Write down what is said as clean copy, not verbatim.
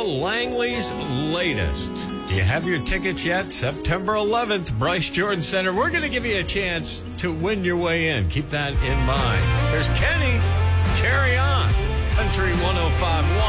Langley's Latest. Do you have your tickets yet? September 11th, Bryce Jordan Center. We're going to give you a chance to win your way in. Keep that in mind. There's Kenny. Carry on. Country 105.1.